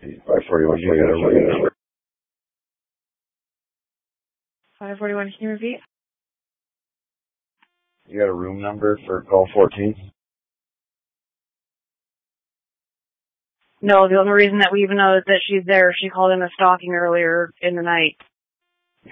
541, you got a room number? 541, can you repeat? You got a room number for call 14? No, the only reason that we even know is that she's there, she called in a stalking earlier in the night.